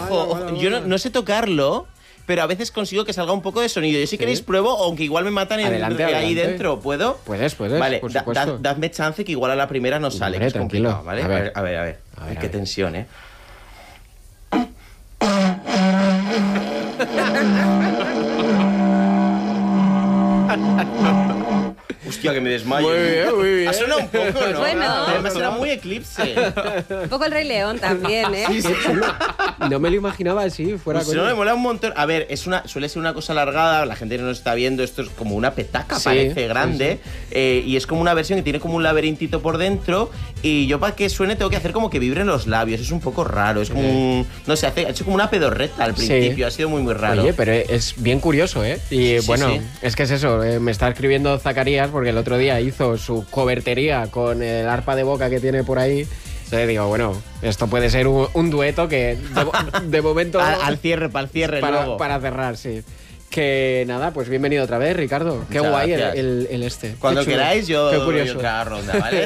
Ojo, yo no sé tocarlo, pero a veces consigo que salga un poco de sonido. Yo si queréis pruebo, aunque igual me matan adelante. Ahí dentro. ¿Puedo? Puedes, vale, por supuesto. Dadme chance que igual a la primera no sale, que es complicado, ¿vale? A ver. Qué tensión, ¿eh? Hostia, que me desmayo. Muy bien. Ha sonado un poco, ¿no? Bueno. Además era muy Eclipse. Un poco el Rey León también, ¿eh? Sí. No me lo imaginaba así, fuera Pues coña. no, me mola un montón. A ver, suele ser una cosa alargada, la gente no nos está viendo, esto es como una petaca, parece grande, y es como una versión que tiene como un laberintito por dentro, y yo para que suene tengo que hacer como que vibren los labios, es un poco raro, es como no sé, ha hecho como una pedorreta al principio, ha sido muy raro. Oye, pero es bien curioso, ¿eh? Y sí. Es que es eso, me está escribiendo Zacarías porque el otro día hizo su cobertería con el arpa de boca que tiene por ahí. Entonces digo, bueno, esto puede ser un dueto que de momento... Para el cierre luego. Para cerrar, sí. Que nada, pues bienvenido otra vez, Ricardo. Qué guay el este. Cuando queráis yo Qué doy curioso. otra ronda, ¿vale?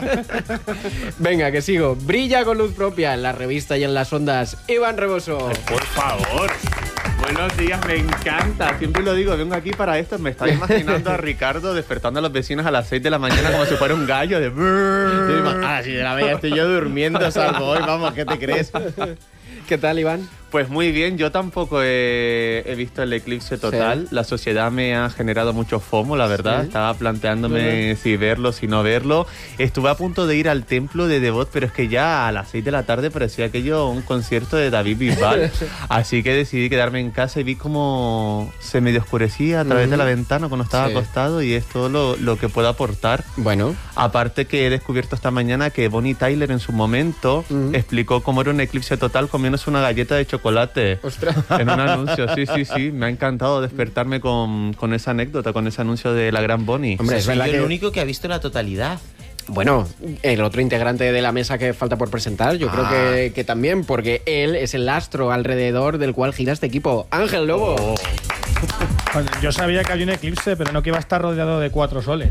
Venga, que sigo. Brilla con luz propia en la revista y en las ondas. Iván Reboso. Por favor. Buenos días, me encanta. Siempre lo digo, vengo aquí para esto. Me estaba imaginando a Ricardo despertando a los vecinos a las 6 de la mañana como si fuera un gallo de... Si de la media estoy yo durmiendo, salvo hoy, vamos, ¿qué te crees? ¿Qué tal, Iván? Pues muy bien, yo tampoco he visto el eclipse total. Sí. La sociedad me ha generado mucho FOMO, la verdad. Sí. Estaba planteándome si verlo, si no verlo. Estuve a punto de ir al templo de Devot, pero es que ya a las 6 de la tarde parecía aquello un concierto de David Bisbal. Así que decidí quedarme en casa y vi cómo se medio oscurecía a través de la ventana cuando estaba acostado, y es todo lo que puedo aportar. Bueno. Aparte que he descubierto esta mañana que Bonnie Tyler en su momento explicó cómo era un eclipse total comiéndose una galleta de chocolate. ¡Ostras! En un anuncio, sí. Me ha encantado despertarme con esa anécdota, con ese anuncio de la gran Bonnie. Hombre, es verdad que... el único que ha visto la totalidad. Bueno, el otro integrante de la mesa que falta por presentar, yo creo que también, porque él es el astro alrededor del cual gira este equipo. Ángel Lobo. Bueno, yo sabía que había un eclipse, pero no que iba a estar rodeado de 4 soles.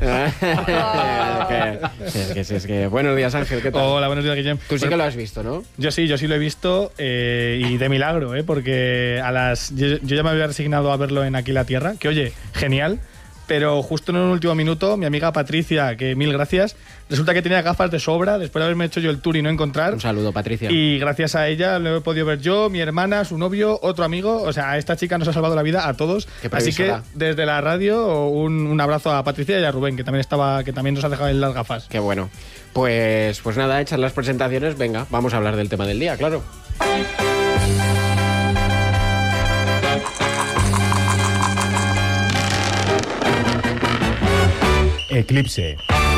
Es que buenos días, Ángel, ¿qué tal? Hola, buenos días, Guillem. Tú sí que lo has visto, ¿no? Yo sí lo he visto, y de milagro, porque yo ya me había resignado a verlo en Aquí la Tierra, que oye, genial. Pero justo en un último minuto, mi amiga Patricia, que mil gracias, resulta que tenía gafas de sobra después de haberme hecho yo el tour y no encontrar. Un saludo, Patricia. Y gracias a ella lo he podido ver yo, mi hermana, su novio, otro amigo. O sea, esta chica nos ha salvado la vida a todos. Así que desde la radio un abrazo a Patricia y a Rubén, que también nos ha dejado en las gafas. Qué bueno. Pues nada, hechas las presentaciones, venga, vamos a hablar del tema del día, claro. Eclipse.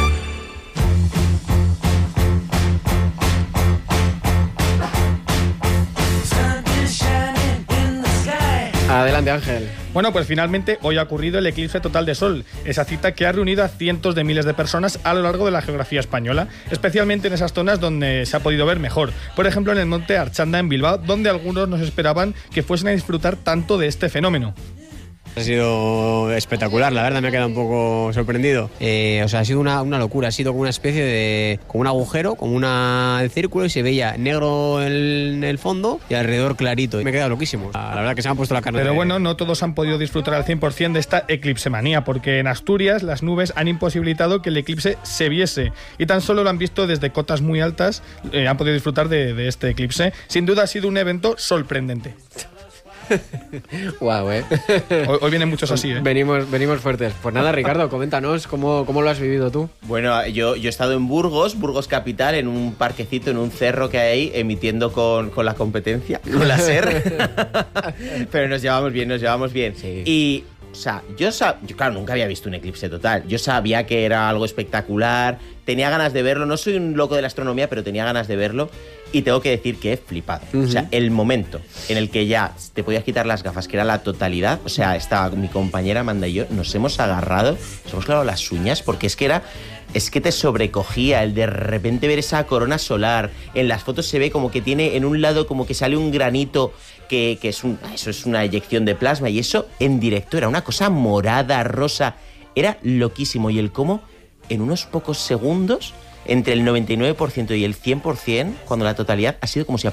Adelante, Ángel. Bueno, pues finalmente hoy ha ocurrido el eclipse total de Sol, esa cita que ha reunido a cientos de miles de personas a lo largo de la geografía española, especialmente en esas zonas donde se ha podido ver mejor. Por ejemplo, en el monte Archanda, en Bilbao, donde algunos nos esperaban que fuesen a disfrutar tanto de este fenómeno. Ha sido espectacular, la verdad me ha quedado un poco sorprendido. O sea, ha sido una locura, ha sido como una especie de... como un agujero, como un círculo, y se veía negro en el fondo y alrededor clarito. Me he quedado loquísimo. La verdad que se me han puesto la carne. Pero bueno, no todos han podido disfrutar al 100% de esta eclipsemanía, porque en Asturias las nubes han imposibilitado que el eclipse se viese, y tan solo lo han visto desde cotas muy altas, han podido disfrutar de este eclipse. Sin duda ha sido un evento sorprendente. Guau, Hoy vienen muchos así, Venimos fuertes. Pues nada, Ricardo, coméntanos cómo lo has vivido tú. Bueno, yo he estado en Burgos capital, en un parquecito, en un cerro que hay ahí, emitiendo con la competencia, con la SER. Pero nos llevamos bien. Sí. Y, o sea, yo claro, nunca había visto un eclipse total. Yo sabía que era algo espectacular, tenía ganas de verlo. No soy un loco de la astronomía, pero tenía ganas de verlo. Y tengo que decir que he flipado. O sea, el momento en el que ya te podías quitar las gafas, que era la totalidad, o sea, estaba mi compañera Amanda y yo, nos hemos agarrado, nos hemos clavado las uñas, porque es que te sobrecogía el de repente ver esa corona solar. En las fotos se ve como que tiene en un lado como que sale un granito que eso es una eyección de plasma, y eso en directo era una cosa morada, rosa, era loquísimo. Y el cómo en unos pocos segundos, entre el 99% y el 100%, cuando la totalidad ha sido como si